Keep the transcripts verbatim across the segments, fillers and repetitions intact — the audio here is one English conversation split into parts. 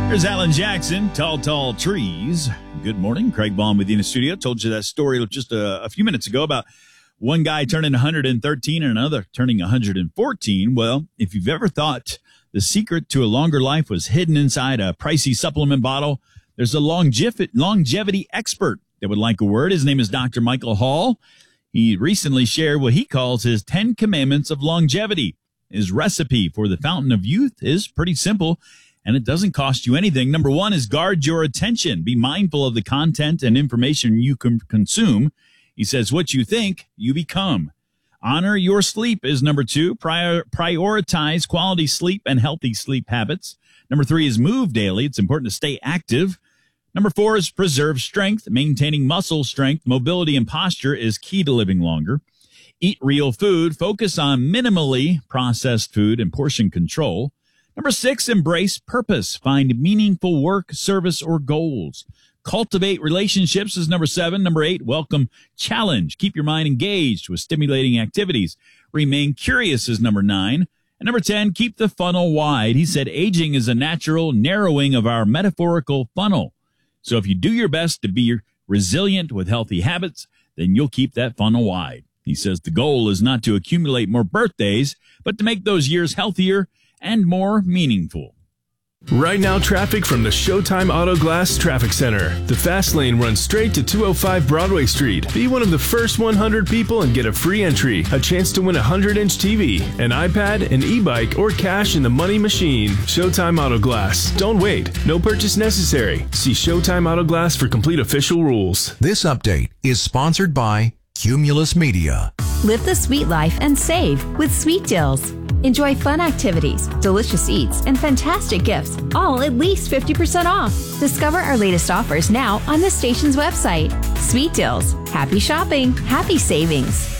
Here's Alan Jackson, Tall, Tall Trees. Good morning. Craig Baum with you in the studio. Told you that story just a, a few minutes ago about one guy turning one hundred thirteen and another turning one hundred fourteen. Well, if you've ever thought the secret to a longer life was hidden inside a pricey supplement bottle, there's a longev- longevity expert that would like a word. His name is Doctor Michael Hall. He recently shared what he calls his ten commandments of longevity. His recipe for the fountain of youth is pretty simple, and it doesn't cost you anything. Number one is guard your attention. Be mindful of the content and information you can consume. He says, what you think, you become. Honor your sleep is number two. Prior, prioritize quality sleep and healthy sleep habits. Number three is move daily. It's important to stay active. Number four is preserve strength. Maintaining muscle strength, mobility, and posture is key to living longer. Eat real food. Focus on minimally processed food and portion control. Number six, embrace purpose. Find meaningful work, service, or goals. Cultivate relationships is number seven. Number eight, welcome challenge. Keep your mind engaged with stimulating activities. Remain curious is number nine. And number ten, keep the funnel wide. He said aging is a natural narrowing of our metaphorical funnel. So if you do your best to be resilient with healthy habits, then you'll keep that funnel wide. He says the goal is not to accumulate more birthdays, but to make those years healthier and more meaningful. Right now, traffic from the Showtime Auto Glass Traffic Center. The fast lane runs straight to two oh five Broadway Street. Be one of the first one hundred people and get a free entry, a chance to win a one hundred inch T V, an iPad, an e-bike, or cash in the money machine. Showtime Auto Glass. Don't wait. No purchase necessary. See Showtime Auto Glass for complete official rules. This update is sponsored by Cumulus Media. Live the sweet life and save with Sweet Deals. Enjoy fun activities, delicious eats, and fantastic gifts, all at least fifty percent off. Discover our latest offers now on the station's website. Sweet Deals. Happy shopping. Happy savings.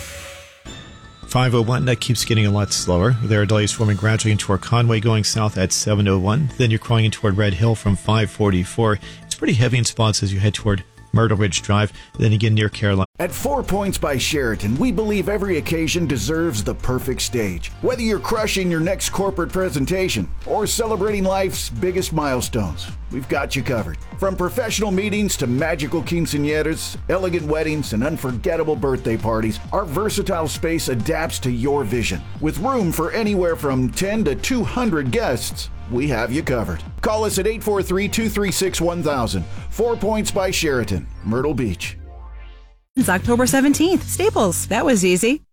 five oh one, that keeps getting a lot slower. There are delays forming gradually into our Conway going south at seven oh one. Then you're crawling in toward Red Hill from five forty-four. It's pretty heavy in spots as you head toward Myrtle Ridge Drive, then again near Carolina. At Four Points by Sheraton, we believe every occasion deserves the perfect stage. Whether you're crushing your next corporate presentation or celebrating life's biggest milestones, we've got you covered. From professional meetings to magical quinceañeras, elegant weddings, and unforgettable birthday parties, our versatile space adapts to your vision. With room for anywhere from ten to two hundred guests, we have you covered. Call us at eight four three, two three six, one thousand. Four Points by Sheraton, Myrtle Beach. It's October seventeenth. Staples. That was easy.